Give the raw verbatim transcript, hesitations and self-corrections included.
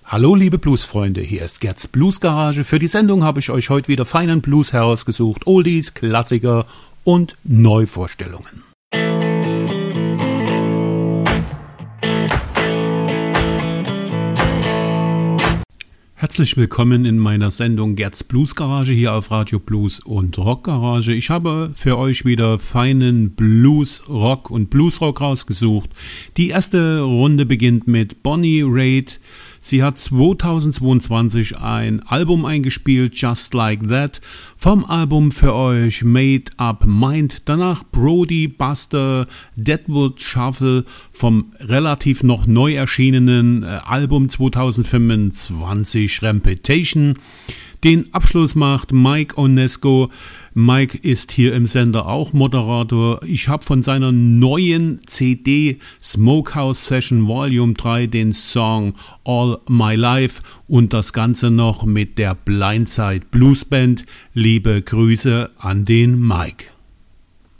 Hallo liebe Bluesfreunde, hier ist Gerds Bluesgarage. Für die Sendung habe ich euch heute wieder feinen Blues herausgesucht, Oldies, Klassiker und Neuvorstellungen. Herzlich willkommen in meiner Sendung Gerds Bluesgarage hier auf Radio Blues und Rockgarage. Ich habe für euch wieder feinen Blues, Rock und Bluesrock rausgesucht. Die erste Runde beginnt mit Bonnie Raitt. Sie hat zweitausendzweiundzwanzig ein Album eingespielt, Just Like That. Vom Album für euch Made Up Mind. Danach Brody Buster Deadwood Shuffle vom relativ noch neu erschienenen äh, Album zweitausendfünfundzwanzig Reputation. Den Abschluss macht Mike Onesco. Mike ist hier im Sender auch Moderator. Ich habe von seiner neuen C D Smokehouse Session Volume drei den Song All My Life und das Ganze noch mit der Blindside Blues Band. Liebe Grüße an den Mike.